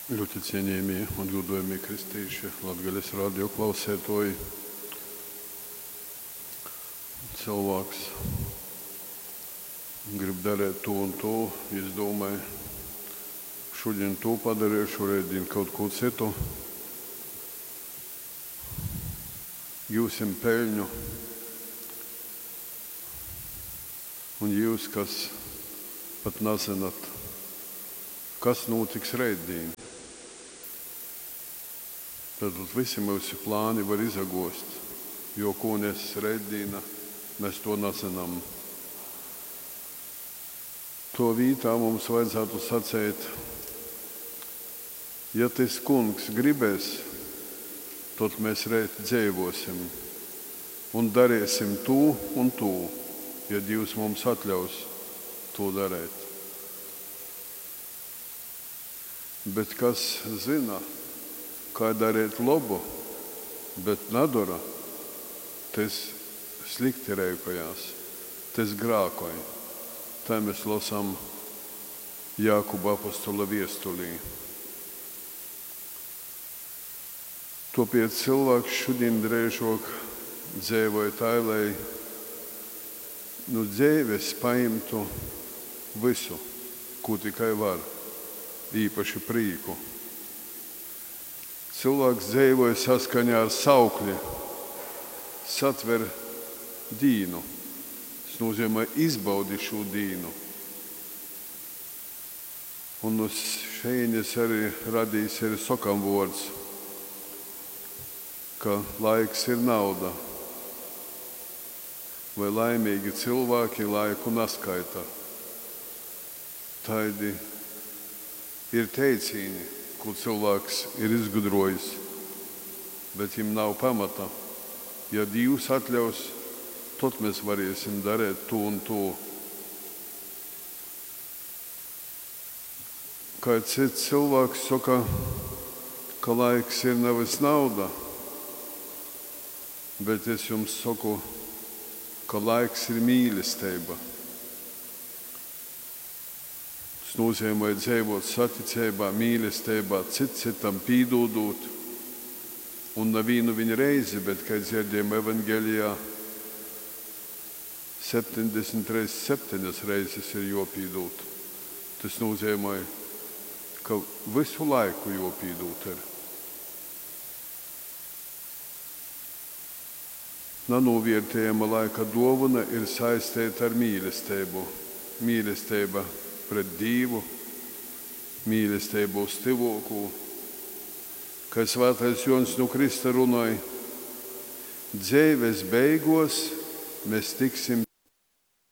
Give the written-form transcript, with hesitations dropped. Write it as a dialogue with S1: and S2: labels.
S1: Ļoti cienījamie un godājamie kristīši, Latgales radio klausētoji. Cilvēks grib darīt to un to. Es domāju, šodien to padarīšu, rēdien kaut ko citu. Jūsim peļņu. Un jūs, kas pat nezināt, kas notiks rēdien. Tad visi mūsu plāni var izagost, jo ko nes rētdīna, mēs to nezinām. To vītā mums vajadzētu sacēt, ja tas kungs gribēs, tad mēs rēt dzīvosim un darīsim to un to, ja Dievs mums atļaus to darīt. Bet kas zina, kā darīt labu, bet nedara, tas slikti rēkojās, tas grākoja. Tā mēs lasām Jākuba apostola viestulī. Tāpēc cilvēks šodien drēžok dzīvoja tā, lai no dzīves paimtu visu, ko tikai var, īpaši prīku. Cilvēks dzīvoja saskaņā ar saukli, satver dīnu. Tas nozīmē izbaudi šo dīnu. Un uz šeienes arī radīs ir sokam vārds, ka laiks ir nauda. Vai laimīgi cilvēki laiku neskaita. Tādi ir teicīni, ko cilvēks ir izgudrojis, bet viņam nav pamata. Ja Dievs atļaus, tad mēs varēsim darīt to un to. Kā cits cilvēks saka, ka laiks ir nevis nauda, bet es jums saku, ka laiks ir mīlestība. Tas nozīmē dzīvot saticībā, mīlestībā, citam pīdodot. Un nevienu viņa reizi, bet, kā dzirdējām evangelijā, 7 reizes ir jopīdot. Tas nozīmē, ka visu laiku jopīdot ir. Nenovērtējama laika dāvana ir saistīta ar mīlestību. Mīlestība pret Dievu, mīlestību uz tuvāko. Kā svētais Jonas no Krista runāja, dzīves beigās mēs tiksim